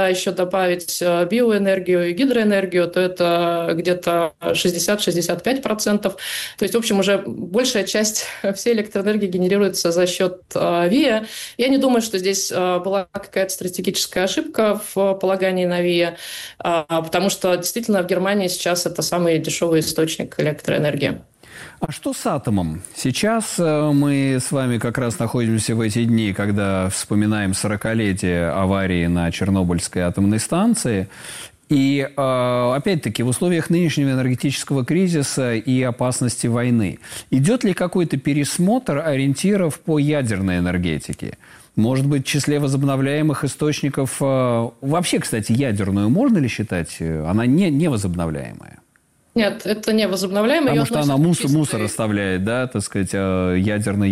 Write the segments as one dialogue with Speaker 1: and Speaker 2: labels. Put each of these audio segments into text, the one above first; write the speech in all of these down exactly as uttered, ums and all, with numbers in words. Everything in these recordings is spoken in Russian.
Speaker 1: сюда еще добавить биоэнергию и гидроэнергию, то это где-то шестьдесят-шестьдесят пять процентов. То есть, в общем, уже большая часть всей электроэнергии генерируется за счет ВИА. Я не думаю, что здесь была какая-то стратегическая ошибка в полагании на ВИА, потому что действительно в Германии сейчас это самый дешевый источник электроэнергии.
Speaker 2: А что с атомом? Сейчас мы с вами как раз находимся в эти дни, когда вспоминаем сорокалетие аварии на Чернобыльской атомной станции. И, опять-таки, в условиях нынешнего энергетического кризиса и опасности войны, идет ли какой-то пересмотр ориентиров по ядерной энергетике? Может быть, в числе возобновляемых источников... Вообще, кстати, ядерную можно ли считать? Она не, невозобновляемая.
Speaker 1: Нет, это не возобновляемое.
Speaker 2: Потому что она мусор, чистой... мусор оставляет, да, так сказать, ядерный,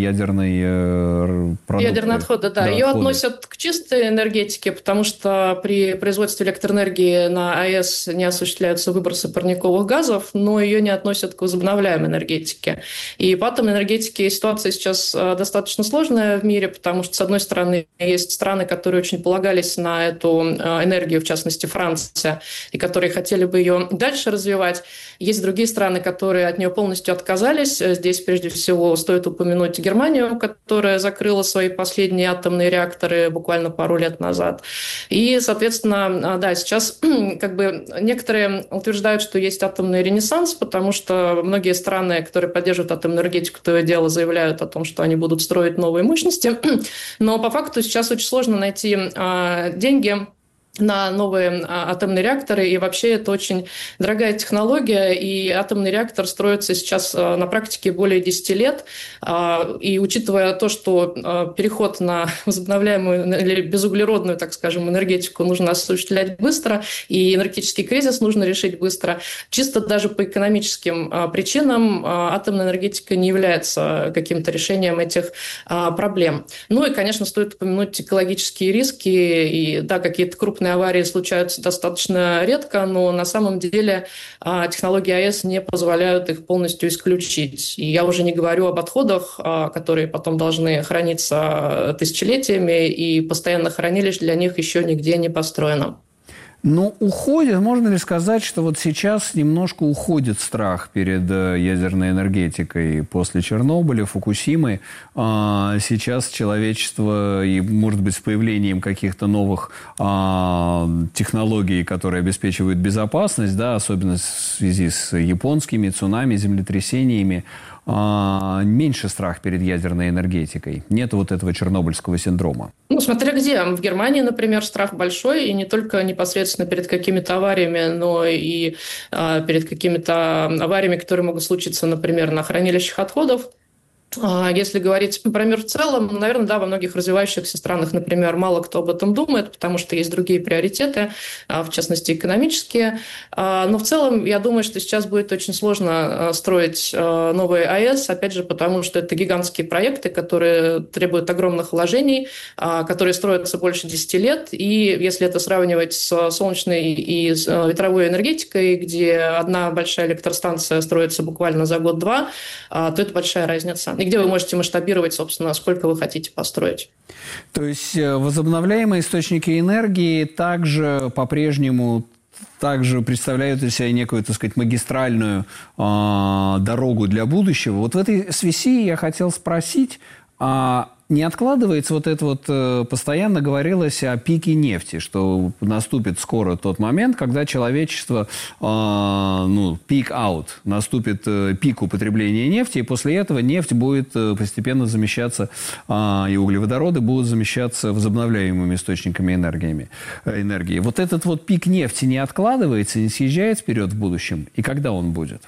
Speaker 2: ядерный продукт.
Speaker 1: Ядерные отходы, да. да Ее отходы. Относят к чистой энергетике, потому что при производстве электроэнергии на АЭС не осуществляются выбросы парниковых газов, но ее не относят к возобновляемой энергетике. И по атомной энергетике ситуация сейчас достаточно сложная в мире, потому что, с одной стороны, есть страны, которые очень полагались на эту энергию, в частности, Франция, и которые хотели бы ее дальше развивать. Есть другие страны, которые от нее полностью отказались. Здесь, прежде всего, стоит упомянуть Германию, которая закрыла свои последние атомные реакторы буквально пару лет назад. И, соответственно, да, сейчас как бы некоторые утверждают, что есть атомный ренессанс, потому что многие страны, которые поддерживают атомную энергетику, то и дело заявляют о том, что они будут строить новые мощности. Но по факту сейчас очень сложно найти деньги на новые атомные реакторы, и вообще это очень дорогая технология, и атомный реактор строится сейчас на практике более десяти лет, и учитывая то, что переход на возобновляемую или безуглеродную, так скажем, энергетику нужно осуществлять быстро, и энергетический кризис нужно решить быстро, чисто даже по экономическим причинам атомная энергетика не является каким-то решением этих проблем. Ну и, конечно, стоит упомянуть экологические риски, и да, какие-то крупные аварии случаются достаточно редко, но на самом деле технологии АЭС не позволяют их полностью исключить. И я уже не говорю об отходах, которые потом должны храниться тысячелетиями, и постоянно хранилищ для них еще нигде не построено.
Speaker 2: Ну, уходит, можно ли сказать, что вот сейчас немножко уходит страх перед ядерной энергетикой после Чернобыля, Фукусимы. А сейчас человечество, и, может быть, с появлением каких-то новых а, технологий, которые обеспечивают безопасность, да, особенно в связи с японскими цунами, землетрясениями, а, меньше страх перед ядерной энергетикой. Нет вот этого чернобыльского синдрома.
Speaker 1: Ну, смотря где. В Германии, например, страх большой, и не только непосредственно перед какими-то авариями, но и а, перед какими-то авариями, которые могут случиться, например, на хранилищах отходов. Если говорить про мир в целом, наверное, да, во многих развивающихся странах, например, мало кто об этом думает, потому что есть другие приоритеты, в частности, экономические. Но в целом, я думаю, что сейчас будет очень сложно строить новые АЭС, опять же, потому что это гигантские проекты, которые требуют огромных вложений, которые строятся больше десяти лет. И если это сравнивать с солнечной и ветровой энергетикой, где одна большая электростанция строится буквально за год-два, то это большая разница. И где вы можете масштабировать, собственно, сколько вы хотите построить.
Speaker 2: То есть возобновляемые источники энергии также по-прежнему также представляют из себя некую, так сказать, магистральную э, дорогу для будущего. Вот в этой связи я хотел спросить, а не откладывается вот это вот, постоянно говорилось о пике нефти, что наступит скоро тот момент, когда человечество, э, ну, пик-аут, наступит э, пик употребления нефти, и после этого нефть будет э, постепенно замещаться, э, и углеводороды будут замещаться возобновляемыми источниками энергиями, э, энергии. Вот этот вот пик нефти не откладывается, не съезжает вперед в будущем, и когда он будет?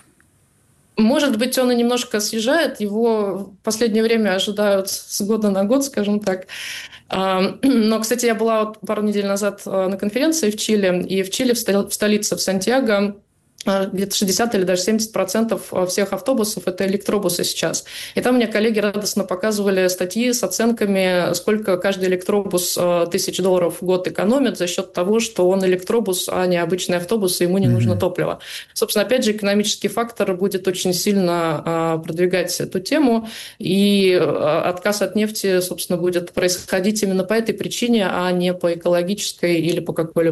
Speaker 1: Может быть, он и немножко съезжает, его в последнее время ожидают с года на год, скажем так. Но, кстати, я была вот пару недель назад на конференции в Чили, и в Чили, в столице, в Сантьяго, где-то шестьдесят или даже семьдесят процентов всех автобусов – это электробусы сейчас. И там мне коллеги радостно показывали статьи с оценками, сколько каждый электробус тысяч долларов в год экономит за счет того, что он электробус, а не обычный автобус, и ему не mm-hmm. нужно топливо. Собственно, опять же, экономический фактор будет очень сильно продвигать эту тему, и отказ от нефти, собственно, будет происходить именно по этой причине, а не по экологической или по какой-либо